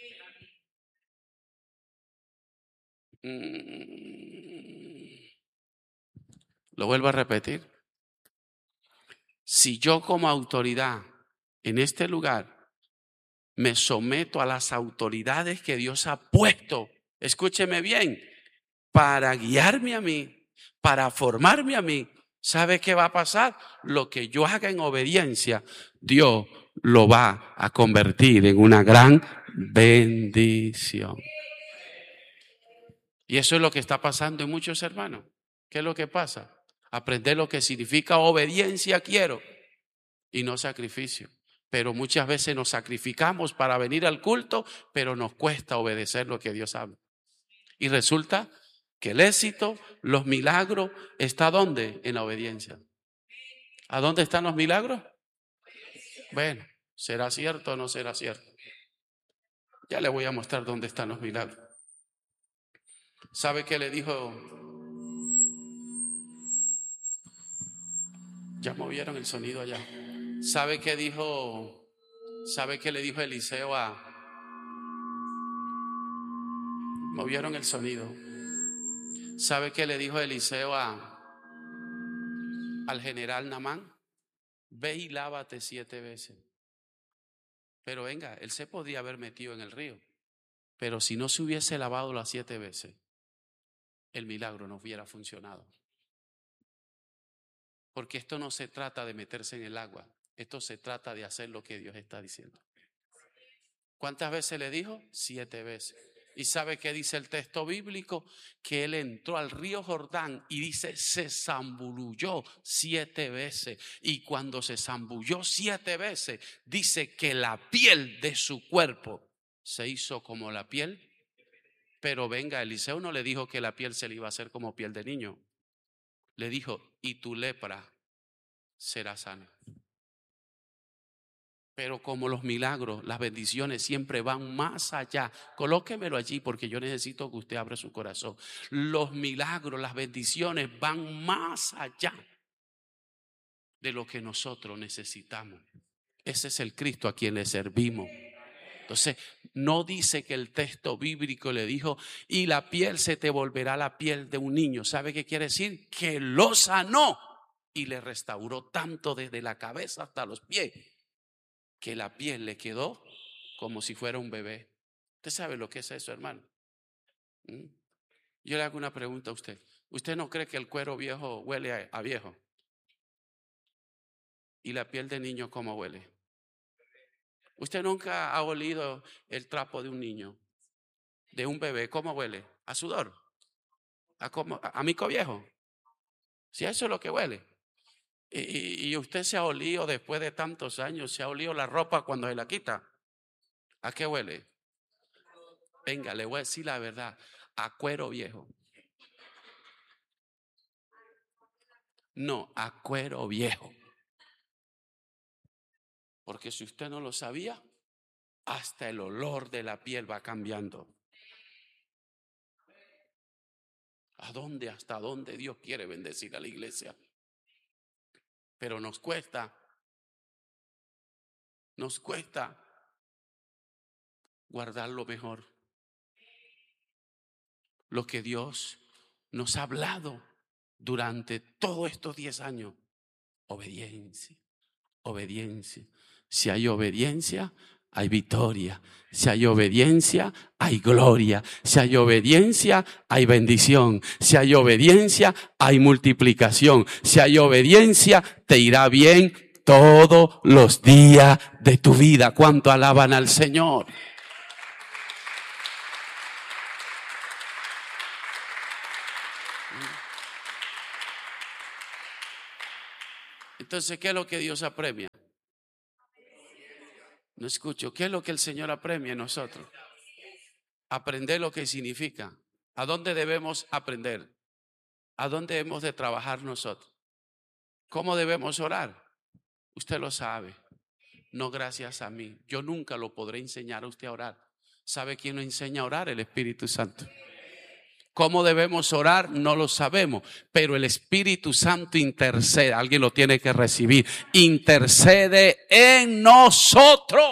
Lo vuelvo a repetir. Si yo como autoridad en este lugar me someto a las autoridades que Dios ha puesto, escúcheme bien, para guiarme a mí, para formarme a mí, ¿sabe qué va a pasar? Lo que yo haga en obediencia, Dios lo va a convertir en una gran bendición. Y eso es lo que está pasando en muchos hermanos. ¿Qué es lo que pasa? Aprender lo que significa obediencia quiero y no sacrificio. Pero muchas veces nos sacrificamos para venir al culto, pero nos cuesta obedecer lo que Dios habla. Y resulta que el éxito, los milagros, ¿está dónde? En la obediencia. ¿A dónde están los milagros? Bueno, ¿será cierto o no será cierto? Ya le voy a mostrar dónde están los milagros. ¿Sabe qué le dijo? Ya movieron el sonido allá. ¿Sabe qué dijo? ¿Sabe qué le dijo Eliseo a? Movieron el sonido. ¿Sabe qué le dijo Eliseo a, al general Naamán? Ve y lávate siete veces. Pero venga, él se podía haber metido en el río. Pero si no se hubiese lavado las siete veces, el milagro no hubiera funcionado. Porque esto no se trata de meterse en el agua. Esto se trata de hacer lo que Dios está diciendo. ¿Cuántas veces le dijo? Siete veces. ¿Y sabe qué dice el texto bíblico? Que él entró al río Jordán y dice, se zambulló siete veces. Y cuando se zambulló siete veces, dice que la piel de su cuerpo se hizo como la piel. Pero venga, Eliseo no le dijo que la piel se le iba a hacer como piel de niño. Le dijo, y tu lepra será sana. Pero como los milagros, las bendiciones siempre van más allá. Colóquemelo allí porque yo necesito que usted abra su corazón. Los milagros, las bendiciones van más allá de lo que nosotros necesitamos. Ese es el Cristo a quien le servimos. Entonces, no dice que el texto bíblico le dijo, y la piel se te volverá la piel de un niño. ¿Sabe qué quiere decir? Que lo sanó y le restauró tanto desde la cabeza hasta los pies, que la piel le quedó como si fuera un bebé. ¿Usted sabe lo que es eso, hermano? ¿Mm? Yo le hago una pregunta a usted. ¿Usted no cree que el cuero viejo huele a, a viejo? ¿Y la piel de niño cómo huele? ¿Usted nunca ha olido el trapo de un niño, de un bebé? ¿Cómo huele? ¿A sudor? ¿A, cómo? ¿A, a mico viejo? Si eso es lo que huele. Y, y, y usted se ha olido después de tantos años, se ha olido la ropa cuando se la quita. ¿A qué huele? Venga, le voy a decir la verdad, a cuero viejo. No, a cuero viejo. Porque si usted no lo sabía, hasta el olor de la piel va cambiando. ¿A dónde, hasta dónde Dios quiere bendecir a la iglesia? Pero nos cuesta, nos cuesta guardar lo mejor. lo que Dios nos ha hablado durante todos estos diez años. Obediencia, obediencia. Si hay obediencia, hay victoria. Si hay obediencia, hay gloria. Si hay obediencia, hay bendición. Si hay obediencia, hay multiplicación. Si hay obediencia, te irá bien todos los días de tu vida. ¿Cuánto alaban al Señor? Entonces, ¿qué es lo que Dios apremia? No escucho. ¿Qué es lo que el Señor apremia en nosotros? Aprender lo que significa. ¿A dónde debemos aprender? ¿A dónde debemos de trabajar nosotros? ¿Cómo debemos orar? Usted lo sabe. No gracias a mí. Yo nunca lo podré enseñar a usted a orar. ¿Sabe quién nos enseña a orar? El Espíritu Santo. ¿Cómo debemos orar? No lo sabemos, pero el Espíritu Santo intercede. Alguien lo tiene que recibir. Intercede en nosotros.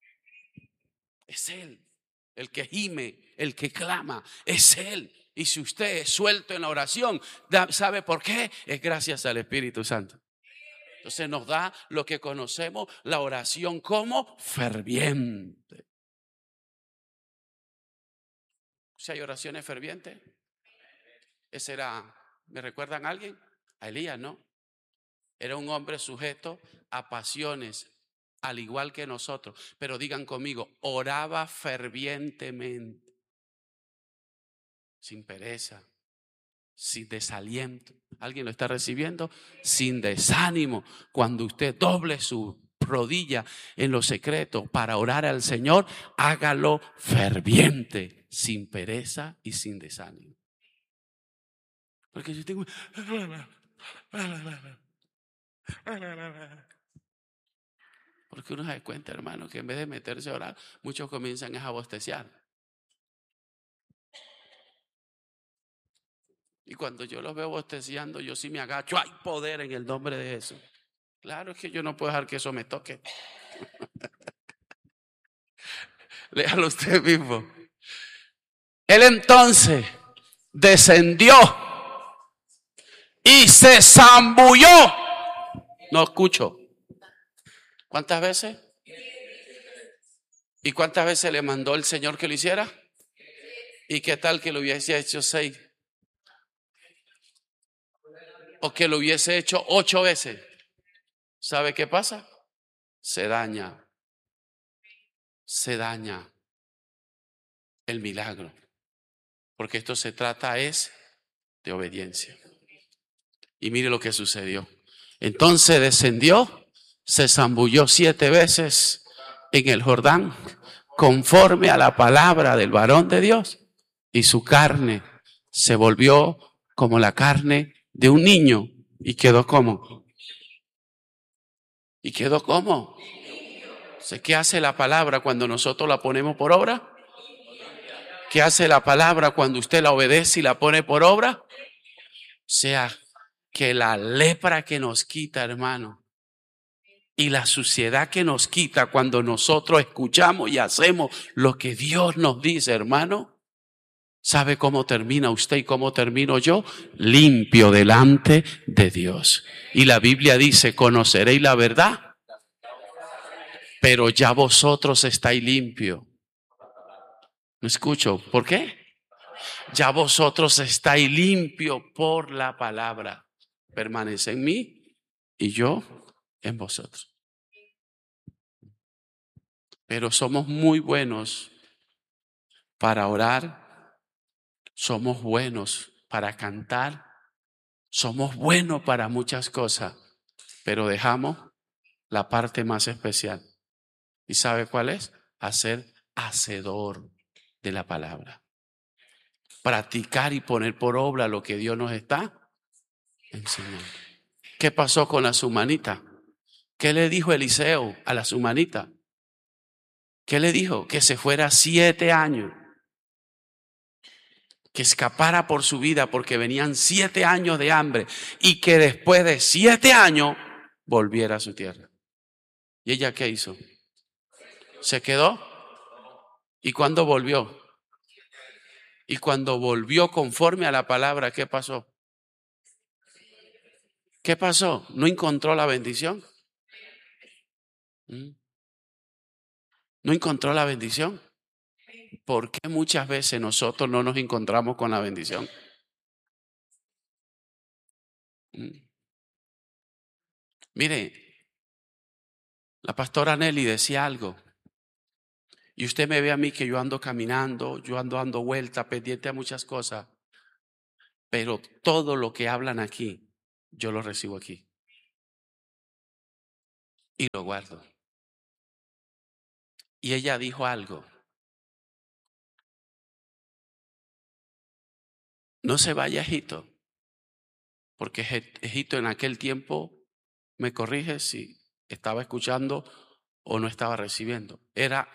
Es Él el que gime, el que clama. Es Él. Y si usted es suelto en la oración, ¿sabe por qué? Es gracias al Espíritu Santo. Entonces nos da lo que conocemos, la oración como ferviente. Si hay oraciones fervientes, ese era, ¿me recuerdan a alguien? A Elías, ¿no? Era un hombre sujeto a pasiones, al igual que nosotros. Pero digan conmigo, oraba fervientemente, sin pereza, sin desaliento. ¿Alguien lo está recibiendo? Sin desánimo. Cuando usted doble su rodilla en lo secreto para orar al Señor, hágalo ferviente, sin pereza y sin desánimo. Porque yo tengo... Porque uno se da cuenta, hermano, que en vez de meterse a orar, muchos comienzan a bosteciar. Y cuando yo los veo bosteciando, yo sí me agacho. ¡Hay poder en el nombre de Jesús! Claro, es que yo no puedo dejar que eso me toque. Léalo usted mismo. Él entonces descendió y se zambulló. No escucho. ¿Cuántas veces? ¿Y cuántas veces le mandó el Señor que lo hiciera? ¿Y qué tal que lo hubiese hecho seis? O que lo hubiese hecho ocho veces. ¿Sabe qué pasa? Se daña. Se daña el milagro. Porque esto se trata es de obediencia. Y mire lo que sucedió. Entonces descendió, se zambulló siete veces en el Jordán, conforme a la palabra del varón de Dios, y su carne se volvió como la carne de un niño, y quedó como. ¿Y quedó como? ¿Qué hace la palabra cuando nosotros la ponemos por obra? ¿Qué hace la palabra cuando usted la obedece y la pone por obra? O sea, que la lepra que nos quita, hermano, y la suciedad que nos quita cuando nosotros escuchamos y hacemos lo que Dios nos dice, hermano, ¿sabe cómo termina usted y cómo termino yo? Limpio delante de Dios. Y la Biblia dice, conoceréis la verdad, pero ya vosotros estáis limpios. No escucho, ¿por qué? Ya vosotros estáis limpios por la palabra. Permanece en mí y yo en vosotros. Pero somos muy buenos para orar, somos buenos para cantar, somos buenos para muchas cosas, pero dejamos la parte más especial. ¿Y sabe cuál es? Hacer hacedor de la palabra. Practicar y poner por obra lo que Dios nos está enseñando. ¿Qué pasó con la sumanita? ¿Qué le dijo Eliseo a la sumanita? ¿Qué le dijo? Que se fuera siete años. Que escapara por su vida porque venían siete años de hambre y que después de siete años volviera a su tierra. ¿Y ella qué hizo? ¿Se quedó? ¿Y cuándo volvió? Y cuando volvió conforme a la palabra, ¿qué pasó? ¿Qué pasó? ¿No encontró la bendición? ¿Mm? ¿No encontró la bendición? ¿Por qué muchas veces nosotros no nos encontramos con la bendición? ¿Mm? Mire, la pastora Nelly decía algo. Y usted me ve a mí que yo ando caminando, yo ando dando vuelta, pendiente a muchas cosas. Pero todo lo que hablan aquí, yo lo recibo aquí. Y lo guardo. Y ella dijo algo. No se vaya a Egipto. Porque Egipto en aquel tiempo, me corrige si estaba escuchando o no estaba recibiendo. Era